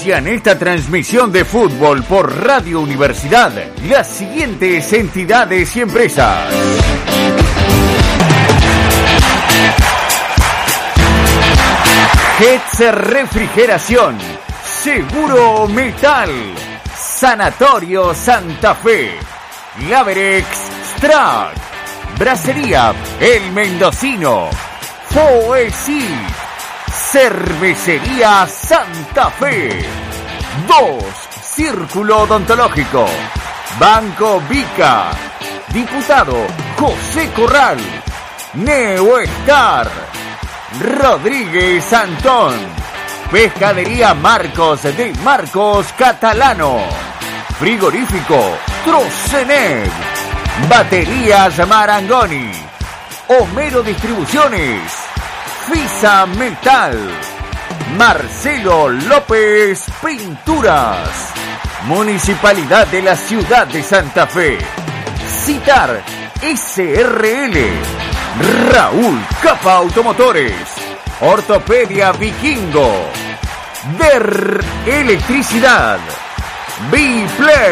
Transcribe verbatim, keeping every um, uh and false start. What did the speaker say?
Auspician esta transmisión de fútbol por Radio Universidad las siguientes entidades y empresas. Hetz Refrigeración, Seguro Metal, Sanatorio Santa Fe, Laverex Strack, Bracería El Mendocino, Foesi, Cervecería Santa Fe, dos Círculo Odontológico, Banco Vica, Diputado José Corral, Neoestar, Rodríguez Antón, Pescadería Marcos de Marcos Catalano, Frigorífico Trocenet, Baterías Marangoni, Homero Distribuciones, Fisa Metal, Marcelo López Pinturas, Municipalidad de la Ciudad de Santa Fe, Citar S R L, Raúl Capa Automotores, Ortopedia Vikingo, D E R Electricidad, Biplay.